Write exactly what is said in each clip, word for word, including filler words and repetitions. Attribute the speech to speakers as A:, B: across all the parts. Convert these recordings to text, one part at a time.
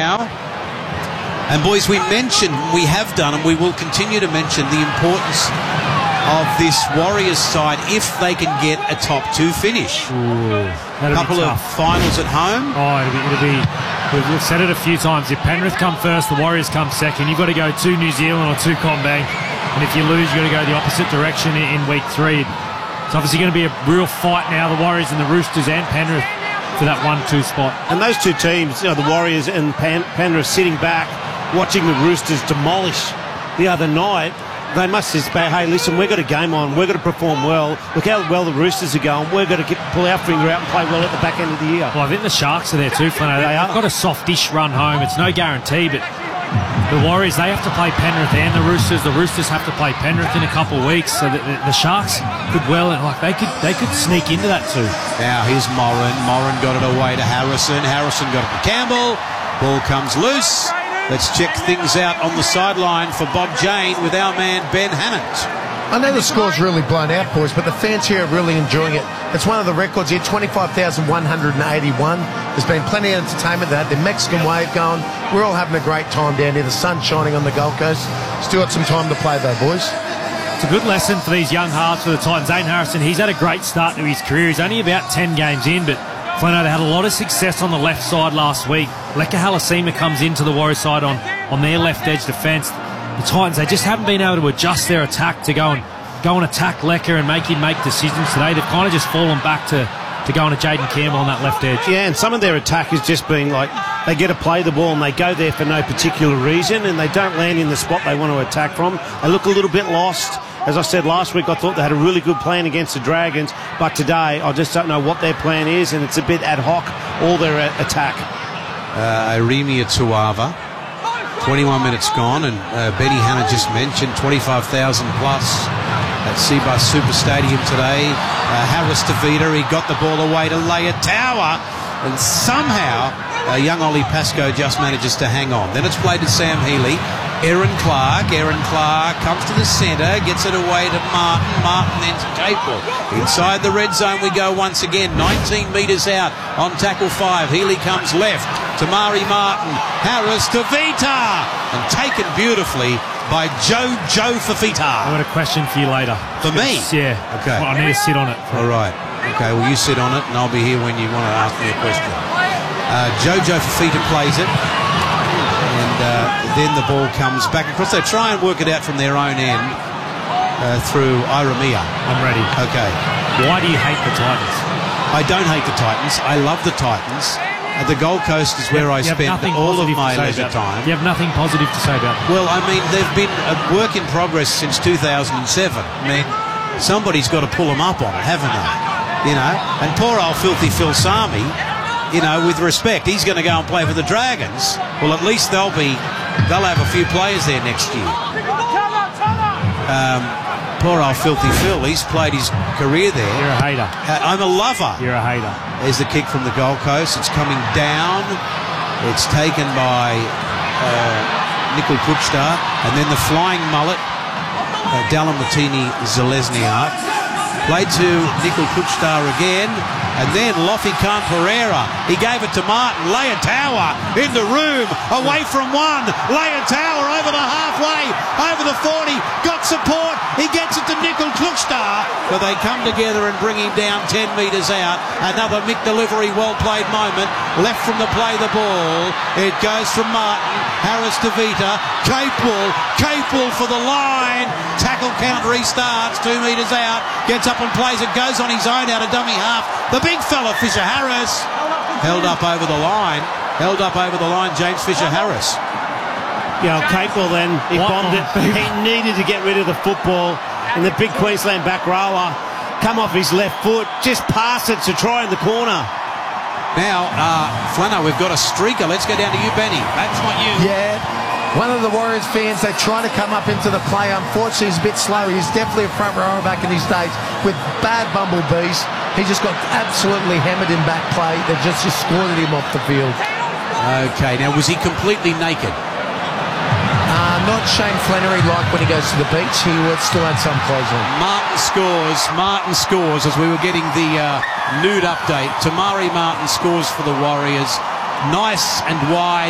A: now. And boys, we mentioned, we have done, and we will continue to mention the importance of this Warriors side if they can get a top two finish.
B: Ooh,
A: a couple of finals at home.
B: Oh, it'll be, it'll be, we've said it a few times. If Penrith come first, the Warriors come second. You've got to go to New Zealand or to CommBank. And if you lose, you've got to go the opposite direction in, in week three. It's obviously going to be a real fight now, the Warriors and the Roosters and Penrith, for that one two spot.
C: And those two teams, you know, the Warriors and Pen Penrith sitting back, watching the Roosters demolish the other night, they must just say, hey, listen, we've got a game on. We've got to perform well. Look how well the Roosters are going. We've got to get, pull our finger out and play well at the back end of the year.
B: Well, I think the Sharks are there too, Flano.
C: They
B: They've
C: are.
B: got a softish run home. It's no guarantee, but the Warriors, they have to play Penrith and the Roosters. The Roosters have to play Penrith in a couple of weeks. So the, the, the Sharks could well, like they could they could sneak into that too.
A: Now here's Moran. Moran got it away to Harrison. Harrison got it to Campbell. Ball comes loose. Let's check things out on the sideline for Bob Jane with our man Ben Hannant.
D: I know the score's really blown out, boys, but the fans here are really enjoying it. It's one of the records here, twenty-five thousand one hundred eighty-one. There's been plenty of entertainment. They had the Mexican wave going. We're all having a great time down here. The sun's shining on the Gold Coast. Still got some time to play, though, boys.
B: It's a good lesson for these young halves for the Titans. Zane Harrison, he's had a great start to his career. He's only about ten games in, but Flano, they had a lot of success on the left side last week. Leka Halasima comes into the Warriors side on, on their left edge defence. The Titans, they just haven't been able to adjust their attack to go and go and attack Leka and make him make decisions today. They've kind of just fallen back to, to going to Jaden Campbell on that left edge.
C: Yeah, and some of their attack has just been like they get to play the ball and they go there for no particular reason and they don't land in the spot they want to attack from. They look a little bit lost. As I said last week, I thought they had a really good plan against the Dragons, but today I just don't know what their plan is, and it's a bit ad hoc, all their uh, attack.
A: Uh, Iremia Tuava, twenty-one minutes gone, and uh, Benny Hannah just mentioned twenty-five thousand plus at Seabus Super Stadium today. Uh, Harris Tavita, he got the ball away to Leia Tower, and somehow uh, young Ollie Pascoe just manages to hang on. Then it's played to Sam Healy. Aaron Clark, Aaron Clark comes to the centre, gets it away to Martin, Martin then to Capewell. Inside the red zone we go once again, nineteen metres out on tackle five. Healy comes left to Mari Martin, Harris to Vita, and taken beautifully by Joe Joe Fafita.
B: I've got a question for you later.
A: For me?
B: Yeah.
A: Okay.
B: Well, I need to sit on it.
A: All right. Okay, well, you sit on it, and I'll be here when you want to ask me a question. Uh, Jojo Fafita plays it. And uh, then the ball comes back across. They try and work it out from their own end uh, through Iremia.
B: I'm ready.
A: Okay.
B: Why do you hate the Titans?
A: I don't hate the Titans. I love the Titans. Uh, the Gold Coast is where I spend all of my leisure time.
B: You have nothing positive to say about them.
A: Well, I mean, they've been a work in progress since two thousand seven. I mean, somebody's got to pull them up on it, haven't they? You know, and poor old filthy Phil Sami, you know, with respect, he's going to go and play for the Dragons. Well, at least they'll be, they'll have a few players there next year. Um, poor old filthy Phil, he's played his career there.
B: You're a hater.
A: Uh, I'm a lover.
B: You're a hater.
A: There's the kick from the Gold Coast. It's coming down. It's taken by uh, Nikol Kuchta, and then the flying mullet, uh, Dalamatini Zalesniak. Played to Nikol Kuchta again, and then Lofi Khan Pereira. He gave it to Martin. Leia Tower in the room, away from one. Leia Tower over the halfway, over the forty, got support. He gets it to Nikol Kuchta, but they come together and bring him down ten metres out. Another Mick delivery, well-played moment. Left from the play the ball. It goes from Martin. Harris to Vita. Capewell. Capewell for the line. Tackle count restarts. Two metres out. Gets up and plays it. Goes on his own out of dummy half. The big fella, Fisher Harris. Held up over the line. Held up over the line, James Fisher Harris.
C: Yeah, Capewell then, he
B: What
C: bombed it. He needed to get rid of the football. And the big Queensland back rower come off his left foot. Just pass it to try in the corner.
A: Now, uh, Flano, we've got a streaker. Let's go down to you, Benny. That's not you.
D: Yeah. One of the Warriors fans, they try to come up into the play. Unfortunately, he's a bit slow. He's definitely a front rower back in his days with bad bumblebees. He just got absolutely hammered in back play. They just escorted him off the field.
A: Okay, now was he completely naked?
D: Uh, not Shane Flannery like when he goes to the beach. He would still had some clothes on.
A: Martin scores. Martin scores as we were getting the uh, nude update. Tamari Martin scores for the Warriors. Nice and wide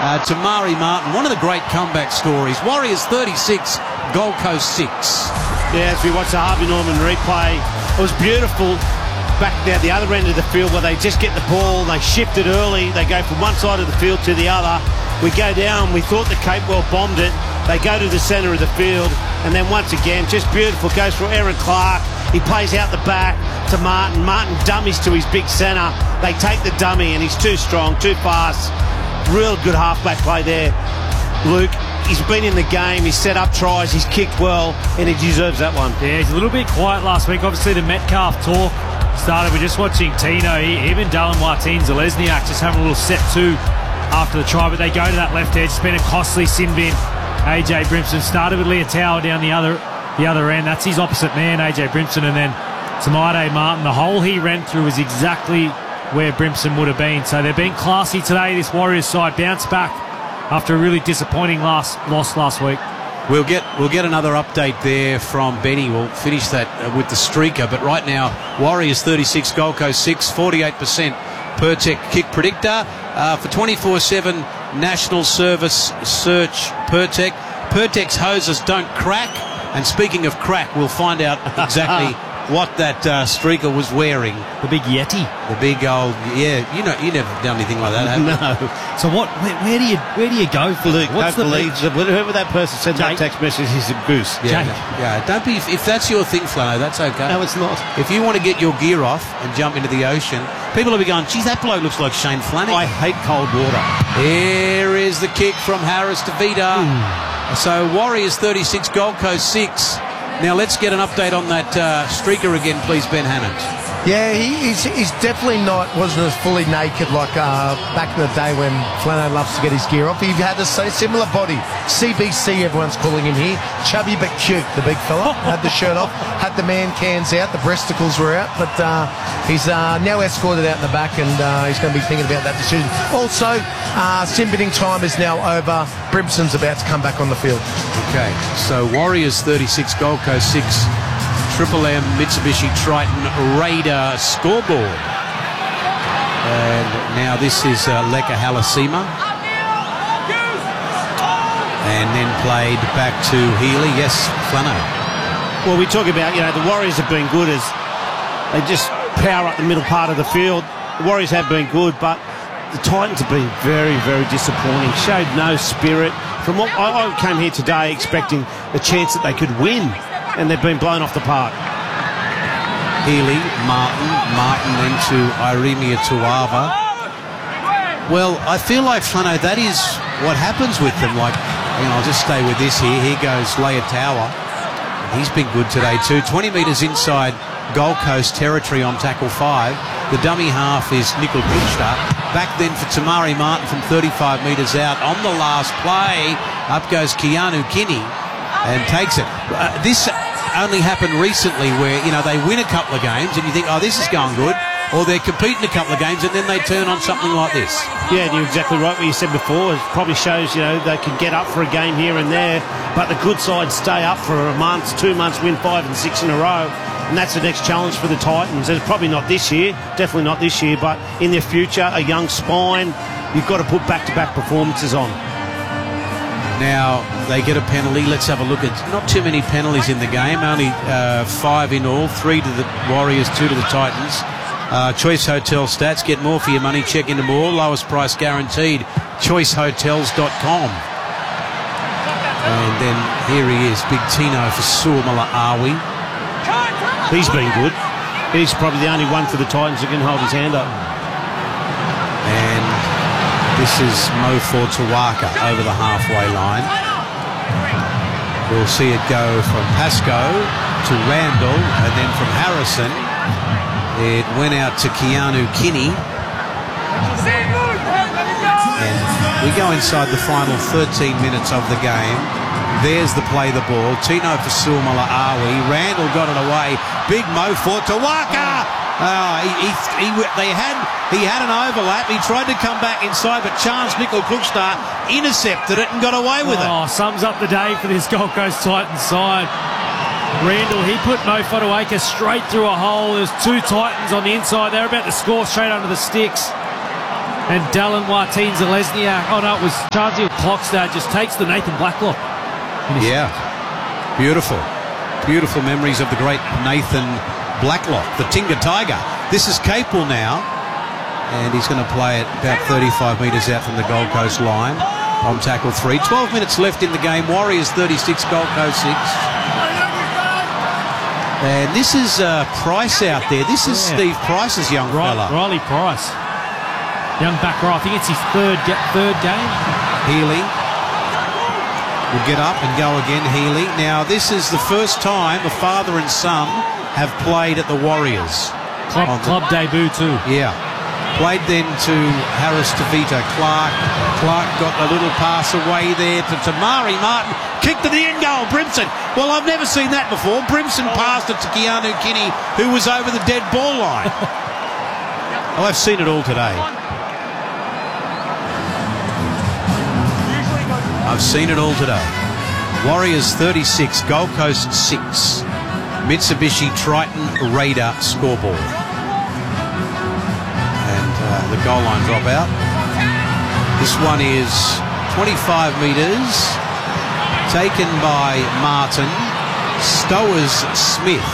A: Uh, Tamari Martin, one of the great comeback stories. Warriors thirty-six, Gold Coast six.
C: Yeah, as we watch the Harvey Norman replay, it was beautiful back down the other end of the field where they just get the ball, they shift it early, they go from one side of the field to the other. We go down, we thought the Capewell bombed it, they go to the centre of the field, and then once again, just beautiful, goes for Aaron Clark, he plays out the back to Martin, Martin dummies to his big centre, they take the dummy and he's too strong, too fast, real good halfback play there, Luke. He's been in the game, he's set up tries, he's kicked well, and he deserves that one.
B: Yeah, he's a little bit quiet last week. Obviously, the Metcalf talk started. We're just watching Tino, he, him and Dallin Martin-Zelezniak just having a little set two after the try, but they go to that left edge. It's been a costly sin bin. A J Brimson started with Leotow down the other the other end. That's his opposite man, A J Brimson, and then Tamade Martin. The hole he ran through was exactly where Brimson would have been. So they're being classy today, this Warriors side. Bounce back after a really disappointing last loss last week.
A: We'll get we'll get another update there from Benny. We'll finish that uh, with the streaker. But right now, Warriors thirty-six, Gold Coast six, forty-eight percent Pertec kick predictor. Uh, for twenty-four seven National Service Search Pertec. Pertec's hoses don't crack. And speaking of crack, we'll find out exactly what that uh, streaker was wearing.
B: The big Yeti.
A: The big old, yeah, you know, you never done anything like that, have you?
C: No.
B: So what? Where, where do you where do you go for
C: Luke,
B: What's
C: don't
B: the
C: believe that whoever that person sent that
B: Jake.
C: text message is a goose.
A: Yeah,
B: Jake.
A: yeah. Don't be. If, if that's your thing, Flano, that's okay.
C: No, it's not.
A: If you want to get your gear off and jump into the ocean, people will be going, geez, that bloke looks like Shane Flanagan.
C: I hate cold water.
A: Here is the kick from Harris to Vida. Mm. So Warriors thirty-six, Gold Coast six. Now let's get an update on that uh, streaker again, please, Ben Hammond.
D: Yeah, he, he's, he's definitely not, wasn't as fully naked like uh, back in the day when Flano loves to get his gear off. He had a similar body. C B C, everyone's calling him here. Chubby but cute, the big fella. Had the shirt off, had the man cans out, the breasticles were out, but uh, he's uh, now escorted out in the back, and uh, he's going to be thinking about that decision. Also, uh, sin binning time is now over. Brimson's about to come back on the field.
A: Okay, so Warriors thirty-six, Gold Coast six. Triple M Mitsubishi Triton Raider scoreboard. And now this is uh, Leka Halasima. And then played back to Healy. Yes, Flano.
C: Well, we talk about, you know, the Warriors have been good as they just power up the middle part of the field. The Warriors have been good, but the Titans have been very, very disappointing. Showed no spirit. From what I, I came here today expecting a chance that they could win, and they've been blown off the park.
A: Healy, Martin, Martin then to Iremia Tuava. Well, I feel like, Flano, that is what happens with them. Like, you know, I'll just stay with this here. Here goes Leotow. He's been good today too. twenty metres inside Gold Coast territory on tackle five. The dummy half is Nickel Puchta. Back then for Tamari Martin from thirty-five metres out. On the last play, up goes Keanu Kinney and takes it. Uh, this only happened recently where, you know, they win a couple of games and you think, oh, this is going good. Or they're competing a couple of games and then they turn on something like this.
C: Yeah, and you're exactly right what you said before. It probably shows, you know, they can get up for a game here and there, but the good sides stay up for a month, two months, win five and six in a row. And that's the next challenge for the Titans. It's probably not this year, definitely not this year, but in their future, a young spine, you've got to put back-to-back performances on.
A: Now, they get a penalty. Let's have a look at not too many penalties in the game, only uh, five in all, three to the Warriors, two to the Titans. Uh, Choice Hotel stats, get more for your money, check into more, lowest price guaranteed, choice hotels dot com. And then here he is, Big Tino for Suamala Awi.
C: He's been good. He's probably the only one for the Titans who can hold his hand up.
A: And this is Mo Fortuaka over the halfway line. We'll see it go from Pascoe to Randall, and then from Harrison it went out to Keanu Kinney. And we go inside the final thirteen minutes of the game. There's the play the ball. Tino for Suamala Awi. Randall got it away. Big Mo Fortuaka. Oh, he, he, he, they had, he had an overlap. He tried to come back inside, but Chance Nickel Klugstar intercepted it and got away with
B: oh,
A: it.
B: Oh, sums up the day for this Gold Coast Titans side. Randall, he put Mo Fotuaika straight through a hole. There's two Titans on the inside. They're about to score straight under the sticks. And Dallin Martin-Zelezniak, oh no, it was Charnze Klokstad, just takes the Nathan Blacklock.
A: Yeah, beautiful. Beautiful memories of the great Nathan Blacklock, the Tingha Tiger. This is Capel now, and he's going to play it about thirty-five metres out from the Gold Coast line on tackle three. twelve minutes left in the game. Warriors thirty-six, Gold Coast six. And this is uh, Price out there. This is yeah. Steve Price's young fella.
B: Riley Price. Young back row. I think it's his third get third game.
A: Healy will get up and go again. Healy. Now, this is the first time a father and son have played at the Warriors.
B: Club, club the, debut too.
A: Yeah. Played then to Harris Tavita Clark. Clark got a little pass away there to Tamari Martin. Kick to the end goal, Brimson. Well, I've never seen that before. Brimson passed it to Keanu Kinney, who was over the dead ball line. Oh, I've seen it all today. I've seen it all today. Warriors thirty-six, Gold Coast six. Mitsubishi Triton Raider scoreboard. And uh, the goal line dropout. This one is twenty-five metres. Taken by Martin. Stowers Smith.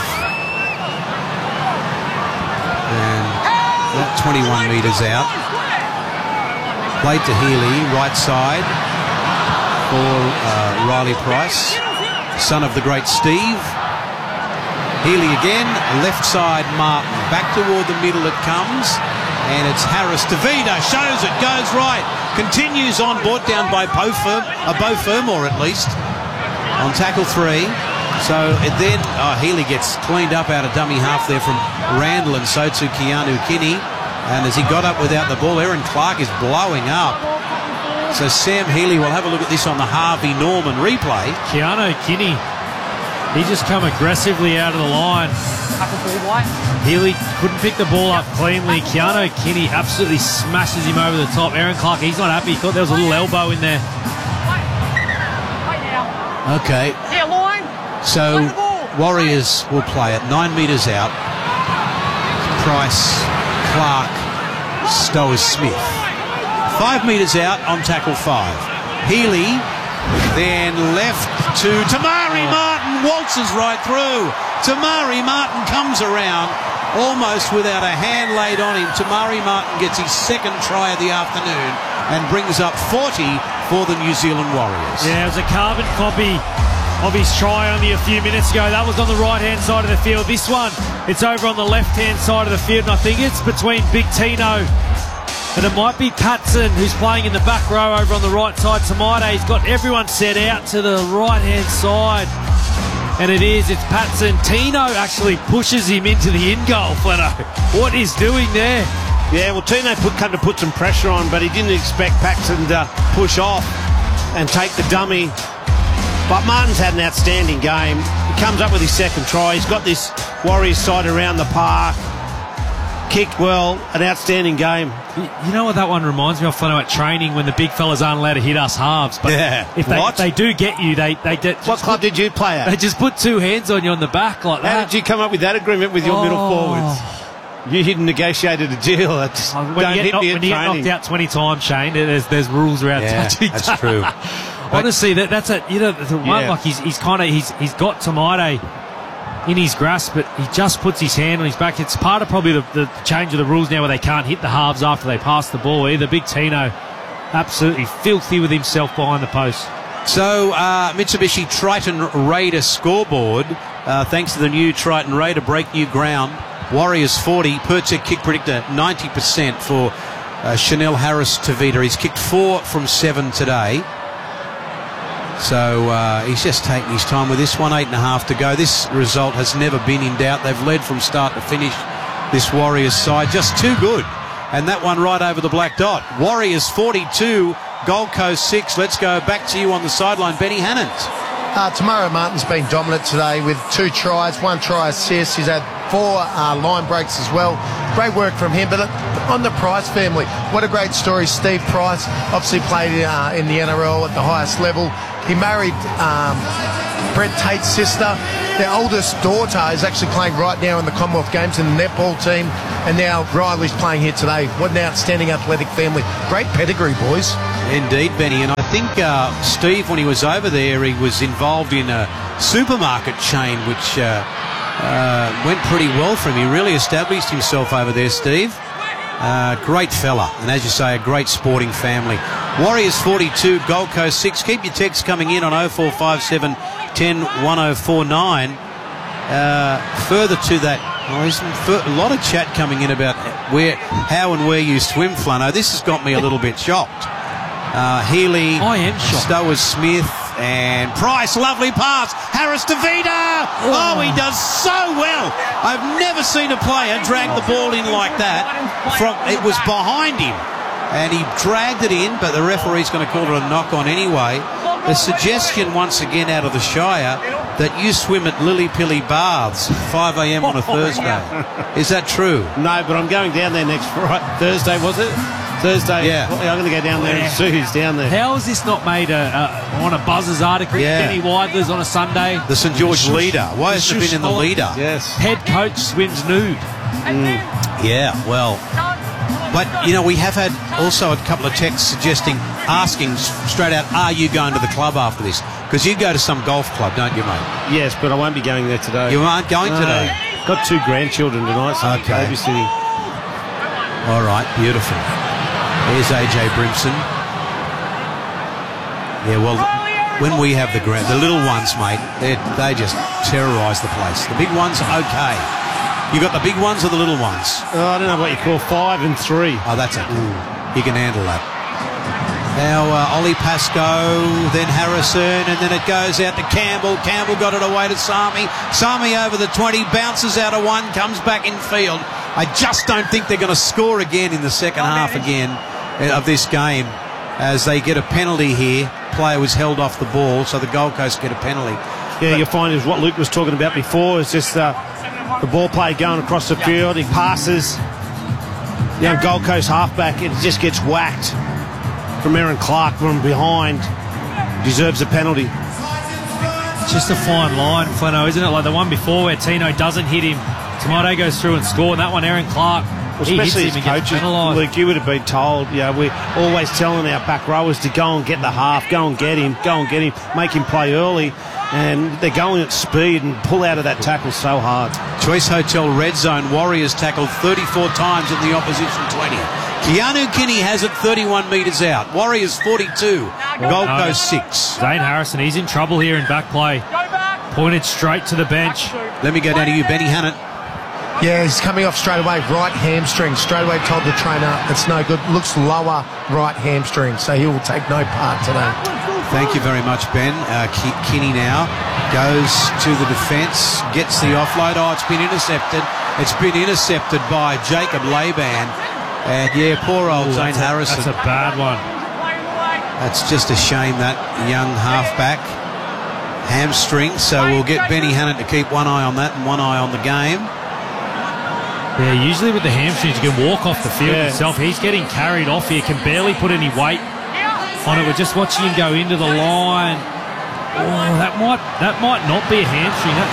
A: And that twenty-one metres out. Played to Healy, right side for uh, Riley Price, son of the great Steve. Healy again, left side Martin. Back toward the middle it comes. And it's Harris. Tavita shows it, goes right. Continues on, brought down by Beau Fermor, uh, Beau Fermor at least, on tackle three. So it then, oh, Healy gets cleaned up out of dummy half there from Randall, and so to Keanu Kinney. And as he got up without the ball, Aaron Clark is blowing up. So Sam Healy will have a look at this on the Harvey Norman replay.
B: Keanu Kinney, he just come aggressively out of the line. Healy couldn't pick the ball up cleanly. Keanu Kinney absolutely smashes him over the top. Aaron Clark, he's not happy. He thought there was a little elbow in there.
A: Okay. So Warriors will play it nine metres out. Price, Clark, Stowers Smith. Five metres out on tackle five. Healy then left to Tamari Martin, waltzes right through. Tamari Martin comes around almost without a hand laid on him. Tamari Martin gets his second try of the afternoon and brings up forty for the New Zealand Warriors.
B: Yeah, it was a carbon copy of his try only a few minutes ago. That was on the right-hand side of the field. This one, it's over on the left-hand side of the field, and I think it's between Big Tino and it might be Patson, who's playing in the back row over on the right side. Tamade, he's got everyone set out to the right-hand side. And it is, it's Patson. Tino actually pushes him into the in-goal, Fleno. What he's doing there.
C: Yeah, well, Tino put, come to put some pressure on, but he didn't expect Patson to push off and take the dummy. But Martin's had an outstanding game. He comes up with his second try. He's got this Warriors side around the park. Kicked well, an outstanding game.
B: You know what that one reminds me of, Fleno, at training when the big fellas aren't allowed to hit us halves. But
C: yeah.
B: if they, if they do get you, they they get.
C: What club did you play at?
B: They just put two hands on you on the back like that.
C: How did you come up with that agreement with your
B: oh.
C: middle forwards? You hadn't negotiated a deal. Just
B: when
C: don't
B: you get,
C: hit
B: knocked,
C: me
B: when you get knocked out twenty times, Shane, there's there's rules around
A: yeah,
B: touching.
A: That's true.
B: Honestly, that that's a you know the one
C: yeah.
B: like he's he's kind of he's he's got Tamade in his grasp, but he just puts his hand on his back. It's part of probably the, the change of the rules now where they can't hit the halves after they pass the ball either. Big Tino absolutely filthy with himself behind the post.
A: So uh, Mitsubishi Triton Raider scoreboard, uh, thanks to the new Triton Raider, break new ground. Warriors forty, Pertec kick predictor ninety percent for uh, Chanel Harris Tavita. He's kicked four from seven today. So uh, he's just taking his time with this one, eight and a half to go. This result has never been in doubt. They've led from start to finish, this Warriors side. Just too good. And that one right over the black dot. Warriors forty-two, Gold Coast six. Let's go back to you on the sideline, Benny Hannant.
D: Uh, Tamari Martin's been dominant today with two tries, one try assist. He's had four uh, line breaks as well. Great work from him. But on the Price family, what a great story. Steve Price obviously played uh, in the N R L at the highest level. He married um, Brett Tate's sister. their oldest daughter is actually playing right now in the Commonwealth Games in the netball team, and now Riley's playing here today. What an outstanding athletic family. Great pedigree, boys.
A: Indeed, Benny. And I think uh, Steve, when he was over there, he was involved in a supermarket chain which uh, uh, went pretty well for him. He really established himself over there, Steve. Uh, great fella, and as you say, a great sporting family. Warriors forty-two, Gold Coast six. Keep your texts coming in on oh four five seven, one oh, one oh four nine. Uh, further to that, well, there's some fur- a lot of chat coming in about where, how and where you swim, Flano. This has got me a little bit shocked. Uh, Healy,
B: I am shocked.
A: Stowers Smith, and Price. Lovely pass. Harris to Vida. Oh. oh, he does so well. I've never seen a player drag the ball in like that. From it was behind him, and he dragged it in, but the referee's going to call it a knock on anyway. The suggestion once again out of the Shire that you swim at Lily Pilly Baths, five a m on a Thursday. Is that true?
C: No, but I'm going down there next Friday. Thursday, was it? Thursday.
A: Yeah.
C: I'm going to go down there and see who's down there.
B: How has this not made a, a on a Buzzers article?
A: Yeah.
B: Benny Widler's on a Sunday.
A: The St George leader. Why has it been in the leader?
C: Yes.
B: Head coach swims nude.
A: Mm. Yeah, well, but you know, we have had also a couple of texts suggesting, asking straight out, are you going to the club after this? Because you go to some golf club, don't you, mate?
C: Yes, but I won't be going there today.
A: You aren't going
C: No.
A: today?
C: Got two grandchildren tonight, so I'm
A: Okay.
C: babysitting.
A: All right, beautiful. There's A J Brimson. Yeah, well, when we have the grand, the little ones, mate, they they just terrorise the place. The big ones, okay. You got the big ones or the little ones?
C: Oh, I don't know what you call five and three.
A: Oh, that's it. You can handle that. Now, uh, Ollie Pascoe, then Harrison, and then it goes out to Campbell. Campbell got it away to Sami. Sami over the twenty, bounces out of one, comes back in field. I just don't think they're going to score again in the second half again of this game, as they get a penalty here. Player was held off the ball, so the Gold Coast get a penalty.
C: Yeah, you'll find is what Luke was talking about before. It's just uh, the ball play going across the field. He passes. The young Gold Coast halfback, it just gets whacked from Aaron Clark from behind. Deserves a penalty.
B: It's just a fine line, Flano, isn't it? Like the one before where Tino doesn't hit him. Tomato goes through and score, and that one, Aaron Clark,
C: Well,
B: he hits
C: especially
B: him
C: as
B: and gets
C: coaches,
B: penalised.
C: Luke, you would have been told, you know, we're always telling our back rowers to go and get the half, go and get him, go and get him, make him play early, and they're going at speed and pull out of that tackle so hard.
A: Choice Hotel Red Zone, Warriors tackled thirty-four times in the opposition twenty. Keanu Kinney has it thirty-one metres out. Warriors forty-two, Gold
B: no.
A: Coast six.
B: Dane Harrison, he's in trouble here in back play. Pointed straight to the bench.
A: Let me go down to you, Benny Hannett.
D: Yeah, he's coming off straight away, right hamstring. Straight away told the trainer it's no good. Looks lower right hamstring, so he will take no part today.
A: Thank you very much, Ben. Uh, Ki- Kinney now goes to the defence, gets the offload. Oh, it's been intercepted. It's been intercepted by Jacob Laban. And yeah, poor old
B: Ooh,
A: Zane
B: that's a-
A: Harrison.
B: That's a bad one.
A: That's just a shame, that young halfback. Hamstring, so we'll get Benny Hannett to keep one eye on that and one eye on the game.
B: Yeah, usually with the hamstrings, you can walk off the field
C: Yeah.
B: himself. He's getting carried off here, can barely put any weight on it. We're just watching him go into the line. Oh, that might that might not be a hamstring. That,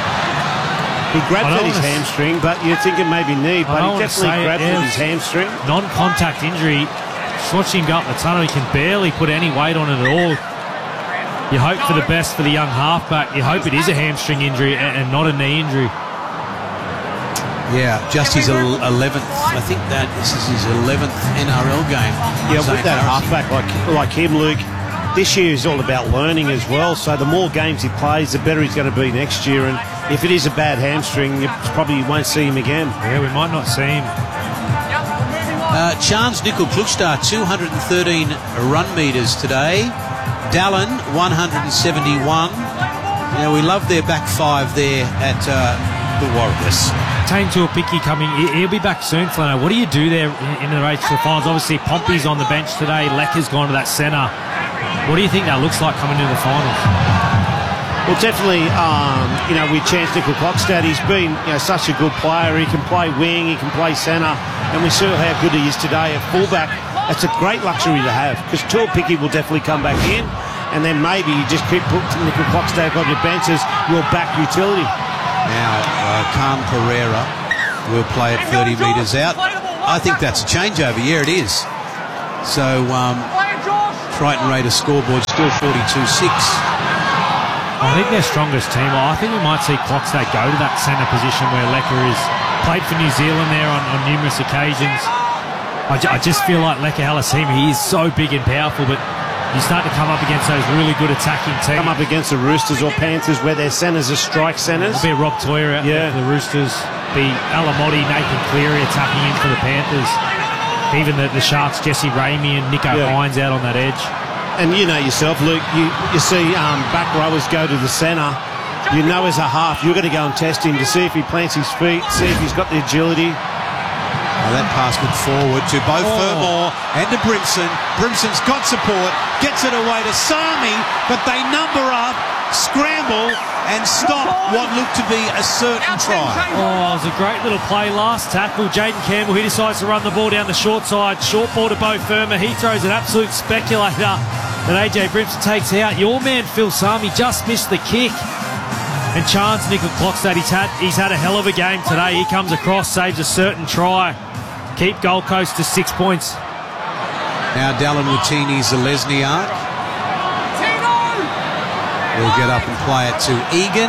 C: He
B: I
C: grabbed
B: don't
C: at his
B: wanna s-
C: hamstring, but you'd think it may be knee,
B: I
C: but
B: don't
C: he
B: wanna
C: definitely
B: say it,
C: grabbed
B: yeah.
C: at his hamstring.
B: non-contact injury. Just watching him go up the tunnel, he can barely put any weight on it at all. You hope for the best for the young halfback. You hope it is a hamstring injury and, and not a knee injury.
A: Yeah, just his el- eleventh. I think that this is his eleventh N R L game.
C: Yeah,
A: Zane
C: with that
A: Harrison.
C: halfback like like him, Luke, this year is all about learning as well. So the more games he plays, the better he's going to be next year. And if it is a bad hamstring, you probably won't see him again.
B: Yeah, we might not see him.
A: Uh, Chance Nickel Klukstar, two hundred thirteen run metres today. Dallin, one hundred seventy-one. Now, we love their back five there at uh, the Warriors.
B: Tane Tuapiki coming, he- he'll be back soon, Flano. What do you do there in, in the race to the finals? Obviously, Pompey's on the bench today. Lecker's gone to that centre. What do you think that looks like coming into the finals?
C: Well, definitely, um, you know, with Chance Nickel Klokstad, he's been, you know, such a good player. He can play wing, he can play centre, and we saw how good he is today at fullback. That's a great luxury to have, because Tuapiki will definitely come back in, and then maybe you just keep putting Nickel Klokstad on your bench as your back utility.
A: Now, uh, Khan Pereira will play it thirty metres out. I think that's a changeover. Yeah, it is. So, um, Triton Raiders scoreboard still forty-two six.
B: I think their strongest team. I think we might see Clockstad go to that centre position where Lecker has played for New Zealand there on, on numerous occasions. I, ju I just feel like Lecker Halasima, he is so big and powerful, but you start to come up against those really good attacking teams.
C: Come up against the Roosters or Panthers where their centres are strike centres.
B: It'll be Rob Toyer out
C: yeah.
B: there for the Roosters. Be Alamotti, Nathan Cleary attacking in for the Panthers. Even the, the Sharks, Jesse Ramey and Nico
C: yeah.
B: Hines out on that edge.
C: And you know yourself, Luke, you, you see um, back rowers go to the centre. You know as a half, you're going to go and test him to see if he plants his feet, see if he's got the agility.
A: Well, that pass good forward to both
B: Oh.
A: Fermor and to Brimson. Brimson's got support, gets it away to Sami, but they number up, scramble, and stop what looked to be a certain try.
B: Oh, it was a great little play last tackle. Jaden Campbell, he decides to run the ball down the short side. Short ball to Bo Firma. He throws an absolute speculator that A J Brimson takes out. Your man, Phil Sami, just missed the kick. And Chance Nickel Clockstad, he's had, he's had a hell of a game today. He comes across, saves a certain try. Keep Gold Coast to six points.
A: Now Dallin Watini Zalesniak will get up and play it to Egan.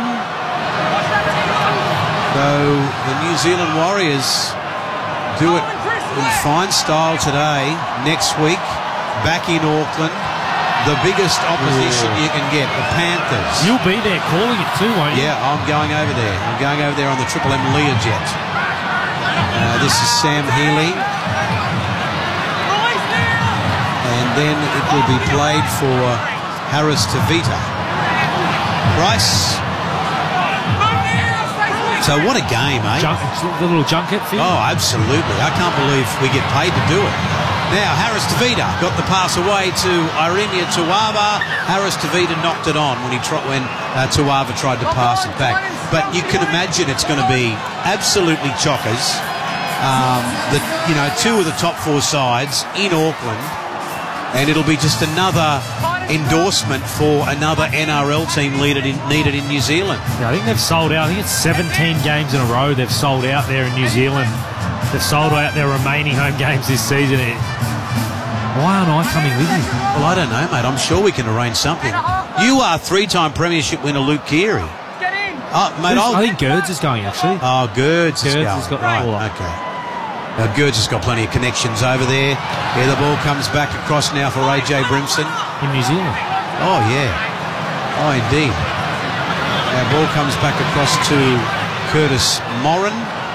A: So the New Zealand Warriors do it in fine style today. Next week, back in Auckland, the biggest opposition you can get, the Panthers.
B: You'll be there calling it too, won't you?
A: Yeah, I'm going over there. I'm going over there on the Triple M Learjet. Uh, this is Sam Healy. And then it will be played for Harris Tavita. Price. So what a game, eh?
B: Junk, the little junket thing.
A: Oh, absolutely. I can't believe we get paid to do it. Now, Harris Tavita got the pass away to Iremia Tuava. Harris Tavita knocked it on when he tro when uh, Tuava tried to pass it back. But you can imagine it's going to be absolutely chockers. Um, the, you know, two of the top four sides in Auckland. And it'll be just another endorsement for another N R L team needed in, needed in New Zealand.
B: Yeah, I think they've sold out. I think it's seventeen games in a row they've sold out there in New Zealand. They've sold out their remaining home games this season. Why aren't I coming with you?
A: Well, I don't know, mate. I'm sure we can arrange something. You are three-time premiership winner Luke Keary. Oh, mate, I'll...
B: I think Gerds is going, actually.
A: Oh, Gerds,
B: Gerds
A: is going.
B: has got the
A: right,
B: ball up.
A: okay. Now, Gerds has got plenty of connections over there. Here the ball comes back across now for A J Brimson.
B: In New Zealand.
A: Oh, yeah. Oh, indeed. Now, ball comes back across to Curtis Moran.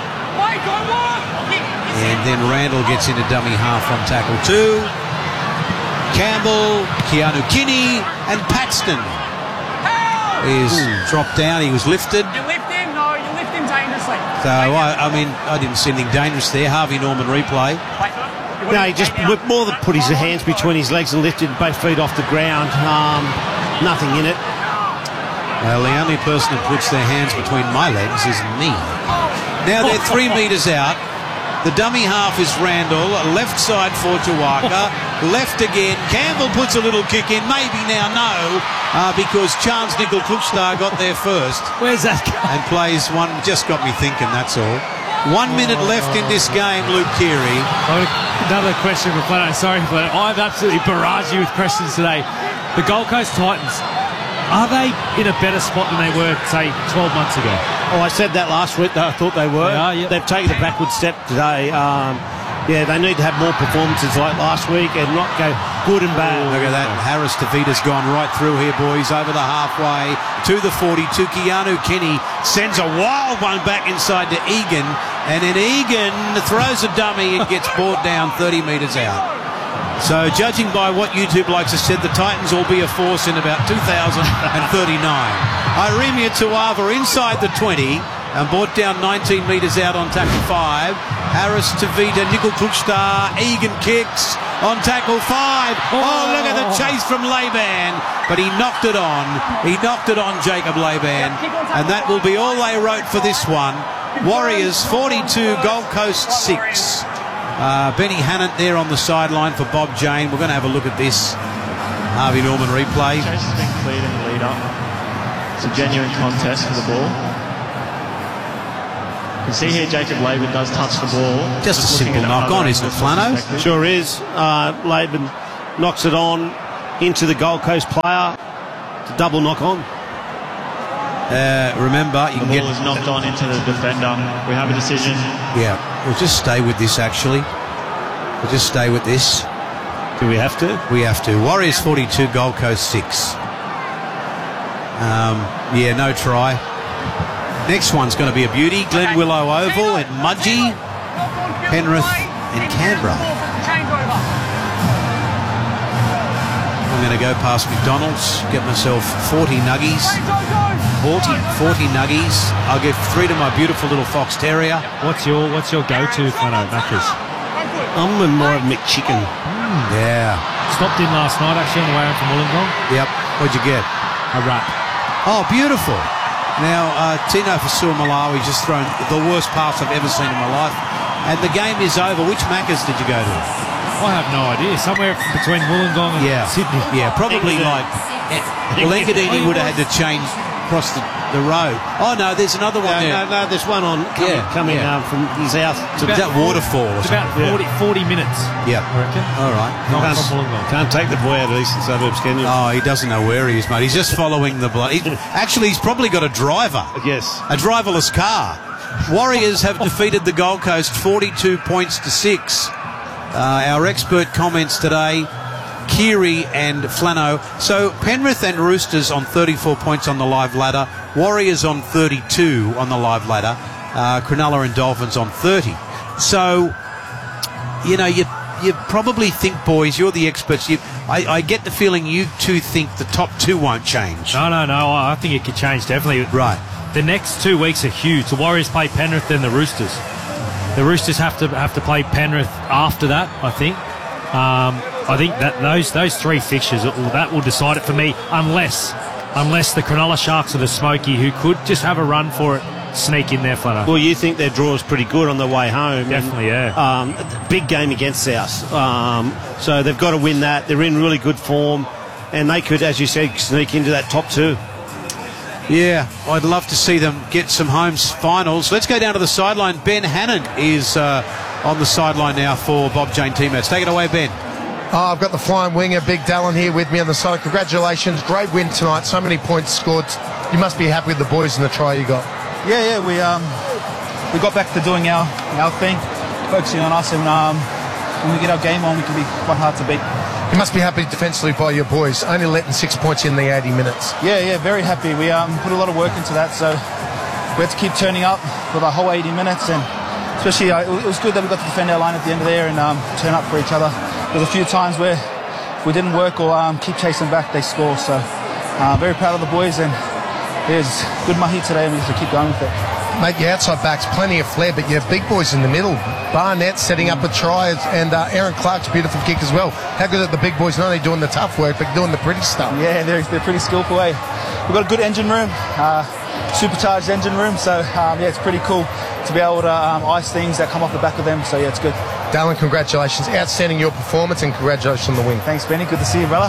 A: And then Randall gets into dummy half on tackle two. Campbell, Keanu Kinney, and Paxton is Ooh. dropped down. He was lifted.
E: You lift him? No, you lift him dangerously.
A: So, I, I mean, I didn't see anything dangerous there. Harvey Norman replay.
C: No, he just more than put his hands between his legs and lifted both feet off the ground. Um, nothing in it.
A: Well, the only person that puts their hands between my legs is me. Now they're three metres out. The dummy half is Randall. Left side for Tuaka. Left again. Campbell puts a little kick in. Maybe now no, uh, because Chance Nickel Klukstar got there first.
B: Where's that guy?
A: And plays one. Just got me thinking, that's all. One minute left in this game, Luke Keary.
B: Another question for Flano. Sorry, but I've absolutely barraged you with questions today. The Gold Coast Titans, are they in a better spot than they were, say, twelve months ago?
C: Oh, I said that last week. I thought they were.
B: They are, yep.
C: They've taken a backward step today. Um, yeah, they need to have more performances like last week and not go good and bad.
A: Look at that. Harris Tavita's gone right through here, boys, over the halfway to the forty. To Keanu Kinney sends a wild one back inside to Egan, and then Egan throws a dummy and gets brought down thirty metres out. So, judging by what YouTube likes has said, the Titans will be a force in about two thousand thirty-nine. Iremia Tuava inside the twenty and brought down nineteen metres out on tackle five. Harris Tavita, Nickel Klukstar, Egan kicks on tackle five. Oh, look at the chase from Laban. But he knocked it on. He knocked it on Jacob Laban. And that will be all they wrote for this one. Warriors forty-two, Gold Coast six. Uh, Benny Hannant there on the sideline for Bob Jane. We're going to have a look at this Harvey Norman replay.
F: Chase has been cleared in the lead up. It's a genuine contest for the ball. You can see here Jacob Laban does touch the ball.
A: Just a
F: looking
A: simple
F: at
A: knock
F: another
A: on, isn't it,
F: angle
A: Flano?
F: perspective.
C: Sure is. Uh, Laban knocks it on into the Gold Coast player. It's a double knock on.
A: Uh, remember, you
F: The
A: can
F: ball
A: get...
F: is knocked on into the defender. We have a decision.
A: Yeah, we'll just stay with this, actually. We'll just stay with this.
C: Do we have to?
A: We have to. Warriors forty-two, Gold Coast six. Um, yeah, no try. Next one's going to be a beauty. Glen Willow Oval at Mudgee, Penrith and Canberra. I'm going to go past McDonald's, get myself forty nuggies. forty, forty nuggies. I'll give three to my beautiful little fox terrier.
B: What's your What's your go-to, Flano, Maccas?
C: I'm a more of McChicken.
A: Yeah.
B: Stopped in last night actually on the way home from Wollongong.
A: Yep. What'd you get?
B: A wrap.
A: Oh, beautiful. Now, uh, Tino Fasua Malawi's just thrown the worst pass I've ever seen in my life. And the game is over. Which Maccas did you go to?
B: I have no idea. Somewhere between Wollongong and
A: Yeah.
B: Sydney.
A: Yeah, probably like... Well, Engadini would have had to change across the, the road. Oh, no, there's another one
C: No,
A: there.
C: no, no, there's one on coming,
A: Yeah,
C: coming
A: yeah.
C: um, from the south.
A: Is that Waterfall or
B: It's
A: something?
B: about forty, forty minutes,
A: Yeah.
B: I reckon.
A: All right.
B: Not
C: Can't,
B: from Wollongong.
C: can't take the boy out of eastern suburbs, can you?
A: Oh, he doesn't know where he is, mate. He's just following the blood. He's, actually, he's probably got a driver.
C: Yes.
A: A driverless car. Warriors have defeated the Gold Coast forty-two points to six. Uh, our expert comments today, Keary and Flano. So Penrith and Roosters on thirty-four points on the live ladder. Warriors on thirty-two on the live ladder. Uh, Cronulla and Dolphins on thirty. So, you know, you you probably think, boys, you're the experts. You, I, I get the feeling you two think the top two won't change.
B: No, no, no. I think it could change, definitely.
A: Right.
B: The next two weeks are huge. The Warriors play Penrith, then the Roosters. The Roosters have to have to play Penrith after that, I think. Um, I think that those those three fixtures, it will, that will decide it for me, unless unless the Cronulla Sharks are the Smoky, who could just have a run for it, sneak in there, Flano.
C: Well, you think their draw is pretty good on the way home.
B: Definitely,
C: and,
B: yeah.
C: Um, big game against South. Um, so they've got to win that. They're in really good form. And they could, as you said, sneak into that top two.
A: Yeah, I'd love to see them get some home finals. Let's go down to the sideline. Ben Hannon is uh, on the sideline now for Bob Jane teammates. Take it away, Ben.
D: Oh, I've got the flying winger, Big Dallin, here with me on the side. Congratulations. Great win tonight. So many points scored. You must be happy with the boys and the try you got.
G: Yeah, yeah, we um we got back to doing our our thing, focusing on us, and um when we get our game on, we can be quite hard to beat.
D: You must be happy defensively by your boys, only letting six points in the eighty minutes.
G: Yeah, yeah, very happy. We um put a lot of work into that, so we had to keep turning up for the whole eighty minutes, and especially uh, it was good that we got to defend our line at the end of there and um, turn up for each other. There's a few times where we didn't work or um, keep chasing back, they score. So uh, very proud of the boys, and there's good mahi today, and we have to keep going with it.
D: Mate, your outside backs, plenty of flair, but you have big boys in the middle. Barnett setting up a try, and uh, Aaron Clark's beautiful kick as well. How good are the big boys not only doing the tough work, but doing the pretty stuff?
G: Yeah, they're, they're pretty skillful, eh? We've got a good engine room, uh, supercharged engine room, so um, yeah, it's pretty cool to be able to um, ice things that come off the back of them, so yeah, it's good.
D: Dallin, congratulations. Outstanding your performance, and congratulations on the win.
G: Thanks, Benny. Good to see you, brother.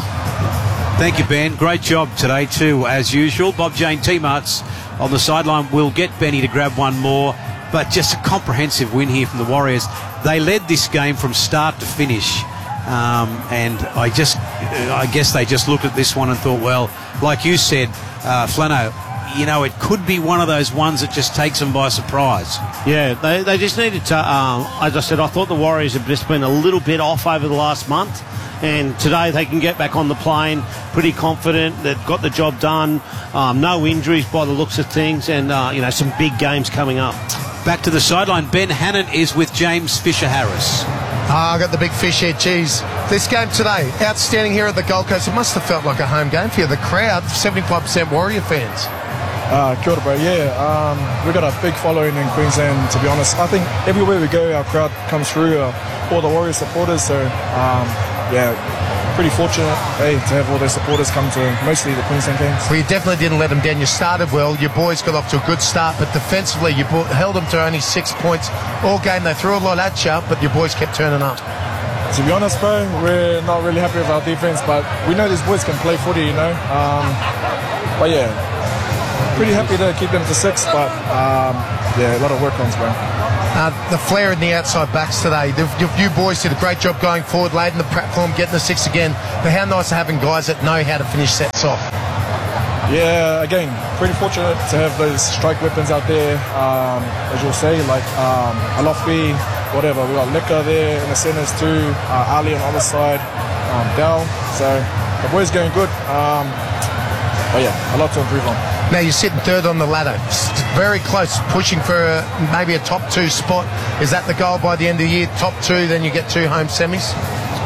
A: Thank you, Ben. Great job today, too, as usual. Bob Jane teammates on the sideline. We'll get Benny to grab one more, but just a comprehensive win here from the Warriors. They led this game from start to finish, um, and I just, I guess they just looked at this one and thought, well, like you said, uh, Flano, you know, it could be one of those ones that just takes them by surprise.
C: Yeah, they, they just needed to, um, as I said, I thought the Warriors have just been a little bit off over the last month. And today they can get back on the plane pretty confident. They've got the job done. Um, no injuries by the looks of things, and uh, you know, some big games coming up.
A: Back to the sideline. Ben Hannon is with James Fisher-Harris.
D: Ah, I got the big fish head. Geez, this game today, outstanding here at the Gold Coast. It must have felt like a home game for you. The crowd, seventy-five percent Warrior fans.
H: Uh, kia ora, bro. Yeah, um, we've got a big following in Queensland, to be honest. I think everywhere we go, our crowd comes through, uh, all the Warrior supporters. So, um, yeah, pretty fortunate, hey, to have all those supporters come to mostly the Queensland games.
D: Well, you definitely didn't let them down. You started well. Your boys got off to a good start, but defensively, you brought, held them to only six points all game. They threw a lot at you, but your boys kept turning up.
H: To be honest, bro, we're not really happy with our defense, but we know these boys can play footy, you know. Um, but yeah, pretty happy to keep them to six, but um, yeah, a lot of work on, bro.
D: Uh, the flair in the outside backs today. The, you boys did a great job going forward, laid in the platform, getting the six again. But how nice to having guys that know how to finish sets off.
H: Yeah, again, pretty fortunate to have those strike weapons out there. Um, as you'll say, like um, Alofbi, whatever. We got Leka there in the centers too. Uh, Ali on the other side. Um, Dal. So the boys going good. Um, but yeah, a lot to improve on.
D: Now you're sitting third on the ladder, very close, pushing for a, maybe a top two spot. Is that the goal by the end of the year? Top two, then you get two home semis?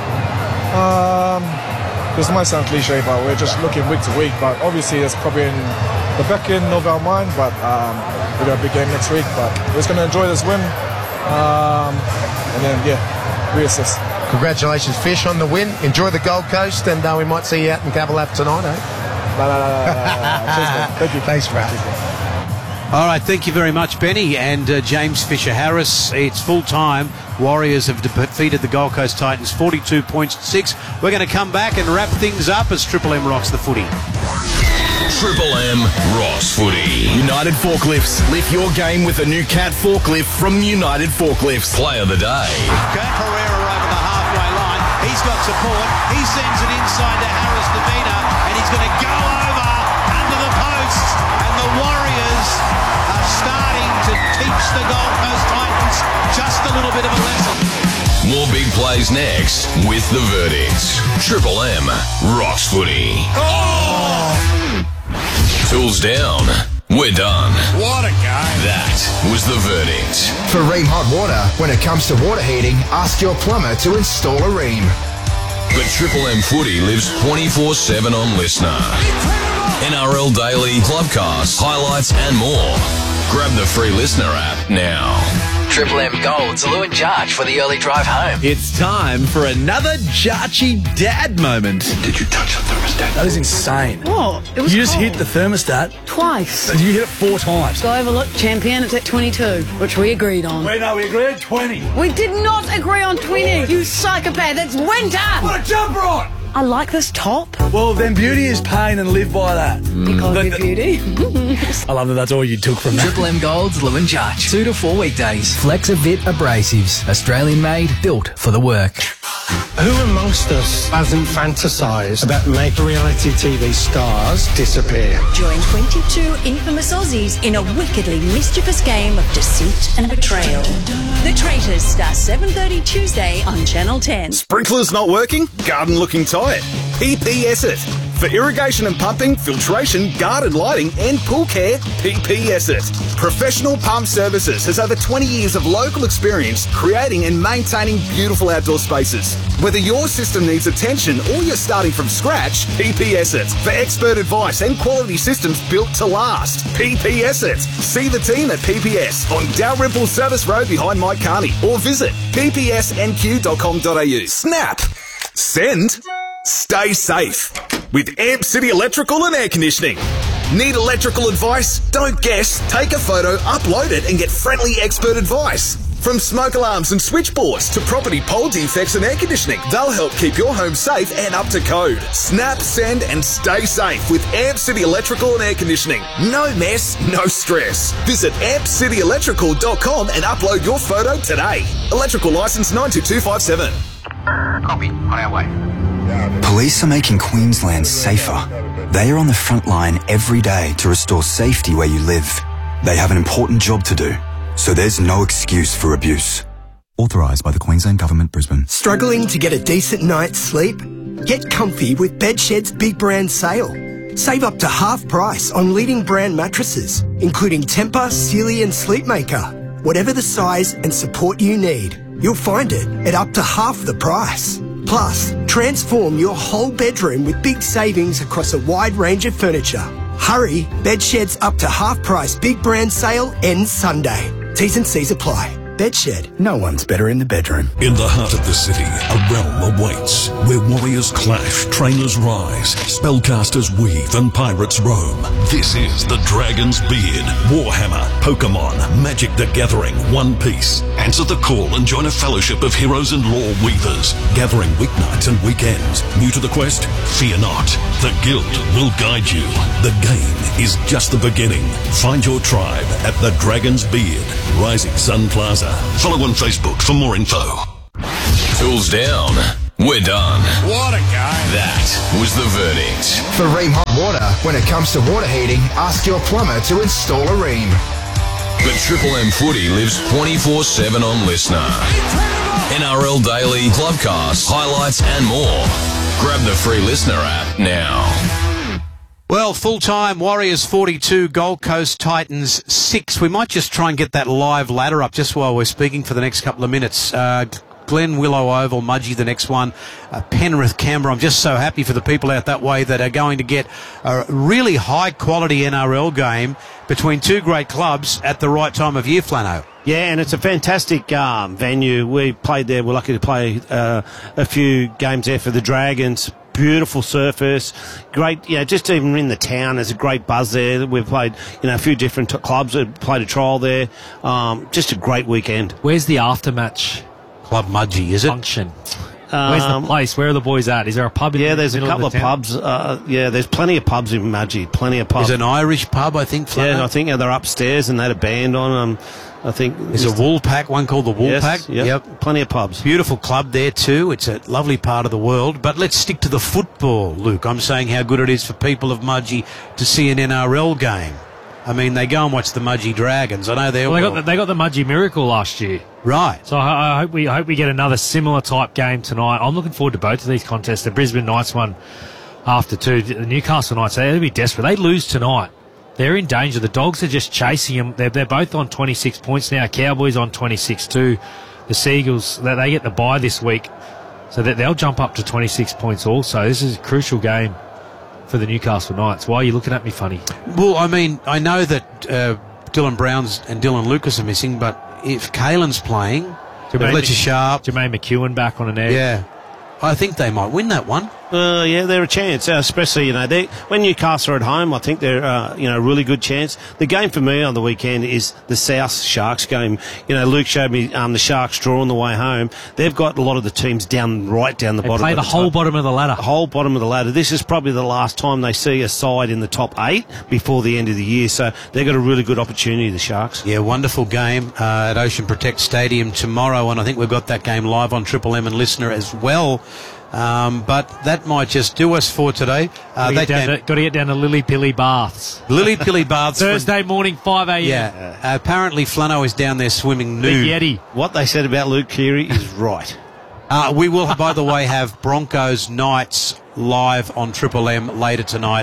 H: Um, this might sound cliche, but we're just looking week to week. But obviously, it's probably in the back end of our mind. But um, we got a big game next week. But we're just going to enjoy this win, um, and then yeah, reassess.
D: Congratulations, Fish, on the win. Enjoy the Gold Coast, and uh, we might see you out in Gabalap tonight, eh?
H: No, no, no, no, no, no. Cheers, man. Thank you.
D: Thanks, Brad.
A: All right, thank you very much, Benny and uh, James Fisher-Harris. It's full time. Warriors have defeated the Gold Coast Titans forty-two points to six. We're going to come back and wrap things up as Triple M rocks the footy.
I: Triple M rocks footy. United Forklifts. Lift your game with a new Cat forklift from United Forklifts. Play of the day.
A: Going Pereira over the halfway line. He's got support. He sends it inside to Harris Davina, and he's going to go over under the posts. And the Warriors are starting to teach the Gold Coast Titans just a little bit of a lesson.
I: More big plays next with the verdict. Triple M rocks footy. Oh! Tools down. We're done.
J: What a game.
I: That was the verdict.
J: For Ream Hot Water, when it comes to water heating, ask your plumber to install a Ream.
I: But Triple M footy lives twenty-four seven on Listener. N R L Daily, Clubcast, highlights and more. Grab the free Listener app now.
K: Triple M Gold's Lou and Jarch for the early drive home.
L: It's time for another Jarchy dad moment.
M: Did you touch the thermostat?
N: That is insane.
O: What? It was
N: You just
O: cold.
N: hit the thermostat.
O: Twice.
N: You hit it four times.
O: Go over, look, champion, it's at twenty-two, which we agreed on.
N: Wait, no, we agreed twenty.
O: We did not agree on twenty, you psychopath. It's winter.
N: Put a jumper on.
O: I like this top.
N: Well, then beauty is pain and live by that.
O: Because
N: But
O: of your beauty.
N: I love that that's all you took from that.
K: Triple M Gold's Lou and Jarch. Two to four weekdays.
P: Flexavit Abrasives. Australian made, built for the work.
Q: Who amongst us hasn't fantasised about making reality T V stars disappear?
R: Join twenty-two infamous Aussies in a wickedly mischievous game of deceit and betrayal. The Traitors start seven thirty Tuesday on Channel ten.
S: Sprinklers not working? Garden looking tired? P P S it. For irrigation and pumping, filtration, garden lighting and pool care, P P S it. Professional Pump Services has over twenty years of local experience creating and maintaining beautiful outdoor spaces. Whether your system needs attention or you're starting from scratch, P P S it. For expert advice and quality systems built to last, P P S it. See the team at P P S on Dalrymple Service Road behind Mike Carney or visit p p s n q dot com dot a u. Snap! Send! Stay safe with Amp City Electrical and Air Conditioning. Need electrical advice? Don't guess. Take a photo, upload it and get friendly expert advice. From smoke alarms and switchboards to property pole defects and air conditioning, they'll help keep your home safe and up to code. Snap, send and stay safe with Amp City Electrical and Air Conditioning. No mess, no stress. Visit amp city electrical dot com and upload your photo today. Electrical licence nine two two five seven.
J: Copy. On our way. Police are making Queensland safer. They are on the front line every day to restore safety where you live. They have an important job to do, so there's no excuse for abuse. Authorised by the Queensland Government, Brisbane.
T: Struggling to get a decent night's sleep? Get comfy with Bedshed's Big Brand Sale. Save up to half price on leading brand mattresses, including Tempur, Sealy and Sleepmaker. Whatever the size and support you need, you'll find it at up to half the price. Plus, transform your whole bedroom with big savings across a wide range of furniture. Hurry, Bedshed's up to half price Big Brand Sale ends Sunday. T's and C's apply. Bedshed. No one's better in the bedroom.
M: In the heart of the city, a realm awaits, where warriors clash, trainers rise, spellcasters weave, and pirates roam. This is the Dragon's Beard, Warhammer, Pokemon, Magic the Gathering, One Piece. Answer the call and join a fellowship of heroes and lore weavers, gathering weeknights and weekends. New to the quest? Fear not. The Guild will guide you. The game is just the beginning. Find your tribe at the Dragon's Beard, Rising Sun Plaza. Follow on Facebook for more info.
I: Tools down. We're done.
L: What a game.
I: That was the verdict.
U: For Rheem Hot Water, when it comes to water heating, ask your plumber to install a Rheem.
I: The Triple M Footy lives twenty-four seven on Listener. N R L Daily, Clubcast, highlights and more. Grab the free Listener app now.
A: Well, full-time Warriors forty-two, Gold Coast Titans six. We might just try and get that live ladder up just while we're speaking for the next couple of minutes. Uh, Glen, Willow Oval, Mudgee the next one, uh, Penrith, Canberra. I'm just so happy for the people out that way that are going to get a really high-quality N R L game between two great clubs at the right time of year, Flano.
C: Yeah, and it's a fantastic um, venue. We played there. We're lucky to play uh, a few games there for the Dragons. Beautiful surface, great, you know, just even in the town, there's a great buzz there. We've played, you know, a few different t- clubs that played a trial there. Um, just a great weekend.
B: Where's the aftermatch?
A: Club Mudgee, is it?
B: Function. Where's the place? Where are the boys at? Is there a pub in
C: Yeah,
B: the
C: there's a
B: middle
C: couple
B: of,
C: of,
B: the town?
C: pubs. Uh, yeah, there's plenty of pubs in Mudgee. Plenty of pubs.
A: There's an Irish pub, I think, Flano.
C: Yeah, and I think yeah, they're upstairs and they had a band on. Um, I think
A: there's a Woolpack, one called the Woolpack.
C: Yes, yep.
A: yep,
C: plenty of pubs.
A: Beautiful club there too. It's a lovely part of the world. But let's stick to the football, Luke. I'm saying how good it is for people of Mudgee to see an N R L game. I mean, they go and watch the Mudgee Dragons. I know they're
B: well, they got the, they got the Mudgee Miracle last year,
A: right?
B: So I, I hope we I hope we get another similar type game tonight. I'm looking forward to both of these contests. The Brisbane Knights one after two, the Newcastle Knights. They'll be desperate. They lose tonight, they're in danger. The Dogs are just chasing them. They're, they're both on twenty-six points now. Cowboys on twenty-six too. The Seagulls, they, they get the bye this week, so that they'll jump up to twenty-six points also. This is a crucial game for the Newcastle Knights. Why are you looking at me funny?
A: Well, I mean, I know that uh, Dylan Browns and Dylan Lucas are missing, but if Kalen's playing,
B: Jermaine,
A: Fletcher Sharp,
B: Jermaine McEwen back on an egg.
A: Yeah, I think they might win that one.
C: Uh, yeah, they're a chance, uh, especially, you know, they, when Newcastle are at home, I think they're, uh, you know, a really good chance. The game for me on the weekend is the South Sharks game. You know, Luke showed me um, the Sharks draw on the way home. They've got a lot of the teams down, right down the
B: they
C: bottom.
B: They play the,
C: the
B: whole
C: top,
B: bottom of the ladder.
C: The whole bottom of the ladder. This is probably the last time they see a side in the top eight before the end of the year, so they've got a really good opportunity, the Sharks.
A: Yeah, wonderful game uh, at Ocean Protect Stadium tomorrow, and I think we've got that game live on Triple M and Listener as well. Um, but that might just do us for today. Uh,
B: got, to to, got to get down to Lily Pilly Baths.
A: Lily Pilly Baths.
B: Thursday morning, five a.m.
A: Yeah. Uh, apparently, Flano is down there swimming nude.
B: Big Yeti.
C: What they said about Luke Keary is right.
A: Uh, we will, by the way, have Broncos Knights live on Triple M later tonight.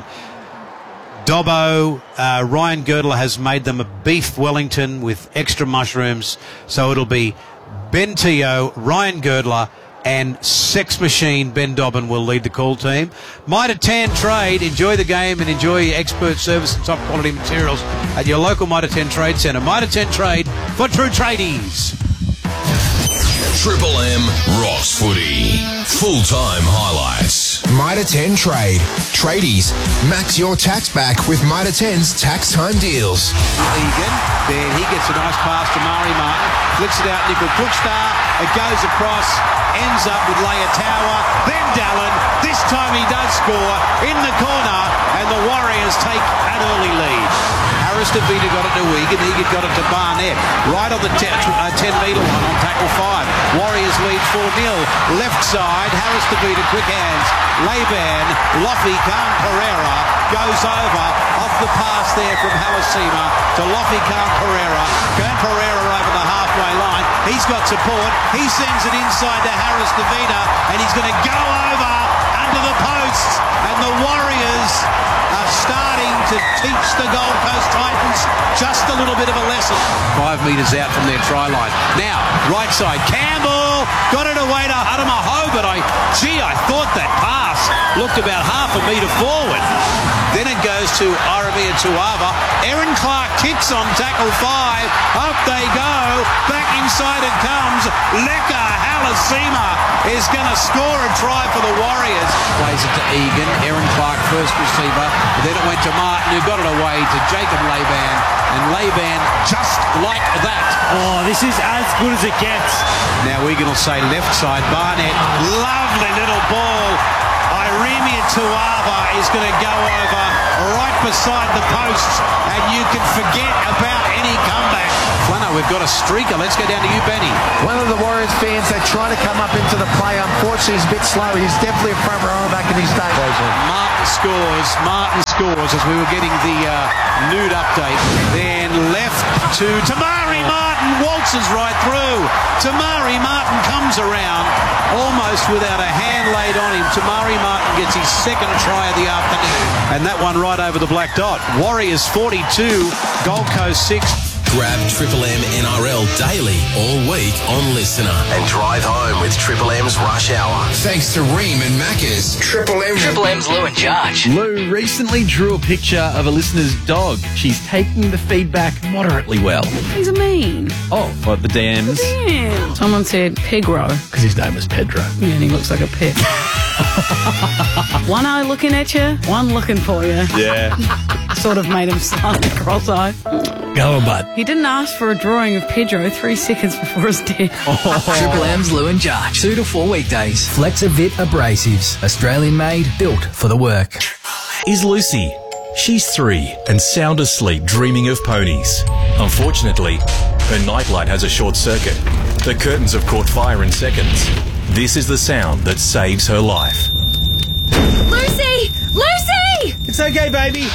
A: Dobbo, uh, Ryan Girdler has made them a beef Wellington with extra mushrooms, so it'll be Ben Teo, Ryan Girdler, and Sex Machine Ben Dobbin will lead the call team. Mitre ten Trade, enjoy the game and enjoy expert service and top quality materials at your local Mitre ten Trade Centre. Mitre ten Trade for true tradies.
I: Triple M Rocks Footy. Full-time highlights.
U: Mitre ten Trade. Tradies. Max your tax back with Mitre ten's tax time deals.
A: Egan, then he gets a nice pass to Mari Martin. Flicks it out, Nickel Puchstar. It goes across, ends up with Leia Tower. Then Dallin. This time he does score in the corner, and the Warriors take an early lead. Harris DeVita got it to Egan. Egan got it to Barnett. Right on the ten-metre line on tackle five. Warriors lead four nil. Left side, Harris DeVita, quick hands. Laban, Loffy, Khan Pereira goes over. Off the pass there from Halasima to Loffy, Khan Pereira. Khan Pereira over the halfway line. He's got support. He sends it inside to Harris DeVita, and he's going to go over under the posts. And the Warriors are starting to teach the Gold Coast Titans just a little bit of a lesson. Five metres out from their try line. Now, right side, Campbell got it away to Hudamaho, but I, gee, I thought that pass looked about half a metre forward. Then it goes to Aramia Tuava. Erin Clark kicks on tackle five. Up they go. Back inside it comes. Leka Halasima is going to score a try for the Warriors. Plays it to Egan. Erin Clark first receiver. Then it went to Martin, who got it away to Jacob Laban. And Laban just like that.
B: Oh, this is as good as it gets.
A: Now Egan will say left side. Barnett. Lovely little ball. Iremia Tuava is going to go over right beside the posts, and you can forget about any comeback. Flano, we've got a streaker. Let's go down to you, Benny.
D: One of the Warriors fans, they're trying to come up into the play. Unfortunately, he's a bit slow. He's definitely a front rower back in his day.
A: Martin scores. Martin scores as we were getting the uh, nude update. Then left to Tamari Martin. Waltzes right through. Tamari Martin comes around almost without a hand laid on him. Tamari Martin gets his second try of the afternoon. And that one right over the black dot. Warriors forty-two, Gold Coast six.
I: Grab Triple M N R L daily all week on Listener.
K: And drive home with Triple M's Rush Hour.
U: Thanks to Ream and Macca's. Triple M.
K: Triple M's Lou and Jarge.
L: Lou recently drew a picture of a listener's dog. She's taking the feedback moderately well.
O: He's a mean.
L: Oh, what, the D Ms?
O: Yeah. Someone said Pegro.
L: Because his name was Pedro.
O: Yeah, and he looks like a pig. One eye looking at you, one looking for you.
L: Yeah.
O: Sort of made him slightly cross-eyed.
L: Go on, bud.
O: He didn't ask for a drawing of Pedro three seconds before his death.
P: Oh.
K: Triple M's Lou and Jarge. Two to four weekdays.
P: Flexavit Abrasives. Australian made, built for the work.
M: Is Lucy. She's three and sound asleep dreaming of ponies. Unfortunately, her nightlight has a short circuit. The curtains have caught fire in seconds. This is the sound that saves her life.
O: Lucy! Lucy!
L: It's okay, baby.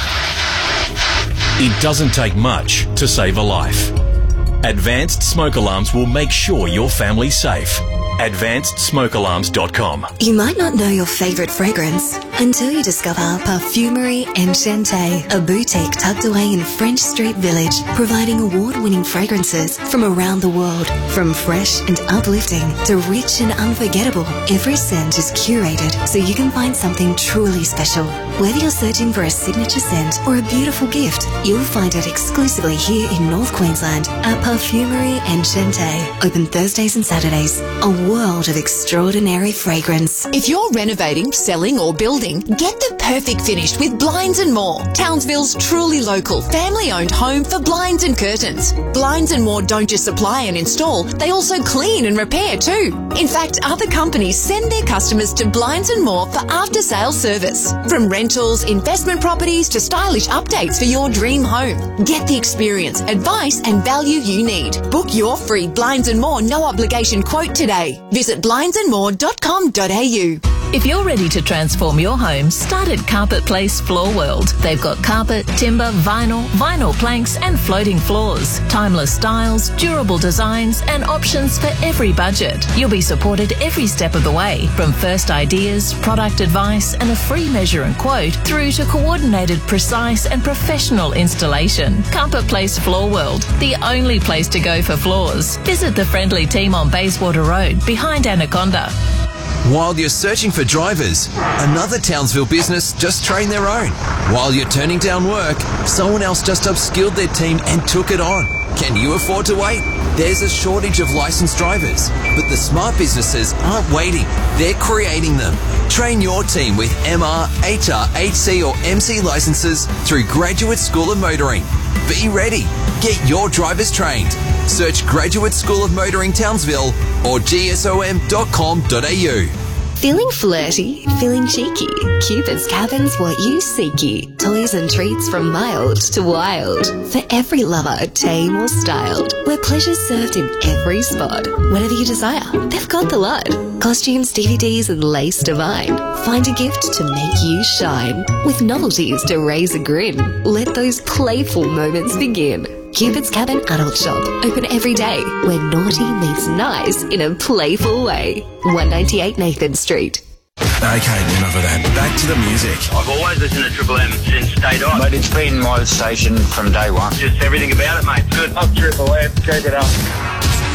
M: It doesn't take much to save a life. Advanced Smoke Alarms will make sure your family's safe. advanced smoke alarms dot com.
E: You might not know your favourite fragrance until you discover Parfumerie Enchanté, a boutique tucked away in French Street Village, providing award-winning fragrances from around the world. From fresh and uplifting to rich and unforgettable, every scent is curated so you can find something truly special. Whether you're searching for a signature scent or a beautiful gift, you'll find it exclusively here in North Queensland at Parfumerie Enchanté. Open Thursdays and Saturdays. A world of extraordinary fragrance.
V: If you're renovating, selling or building, get the perfect finish with Blinds and More. Townsville's truly local, family-owned home for blinds and curtains. Blinds and More don't just supply and install, they also clean and repair too. In fact, other companies send their customers to Blinds and More for after-sale service. From rentals, investment properties to stylish updates for your dream home. Get the experience, advice and value you need. Book your free Blinds and More no obligation quote today. Visit blinds and more dot com dot a u.
W: If you're ready to transform your home, start at Carpet Place Floor World. They've got carpet, timber, vinyl, vinyl planks and floating floors. Timeless styles, durable designs and options for every budget. You'll be supported every step of the way, from first ideas, product advice and a free measure and quote through to coordinated, precise and professional installation. Carpet Place Floor World, the only place to go for floors. Visit the friendly team on Bayswater Road, behind Anaconda.
X: While you're searching for drivers, another Townsville business just trained their own. While you're turning down work, someone else just upskilled their team and took it on. Can you afford to wait? There's a shortage of licensed drivers, but the smart businesses aren't waiting. They're creating them. Train your team with M R, H R, H C or M C licenses through Graduate School of Motoring. Be ready. Get your drivers trained. Search Graduate School of Motoring Townsville or G S O M dot com dot a u.
E: Feeling flirty? Feeling cheeky? Cupid's Cabin's what you seeky. Toys and treats from mild to wild. For every lover, tame or styled. Where pleasure's served in every spot. Whatever you desire, they've got the lot. Costumes, D V Ds and lace divine. Find a gift to make you shine. With novelties to raise a grin. Let those playful moments begin. Cupid's Cabin Adult Shop, open every day, where naughty meets nice in a playful way. one ninety-eight Nathan Street.
U: Okay, enough of that. Back to the music.
Y: I've always listened to Triple M since day dot.
Z: Mate, it's been my station from day one.
Y: Just everything about it, mate. Good.
Z: Up Triple M, keep it up.